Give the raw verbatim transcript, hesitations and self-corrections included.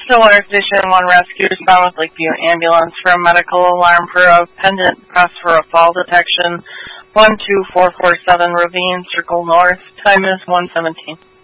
Stillwater Station one rescue respond with Lakeview Ambulance for a medical alarm for a pendant press for a fall detection. one two four four seven Ravine, Circle North. Time is one seventeen.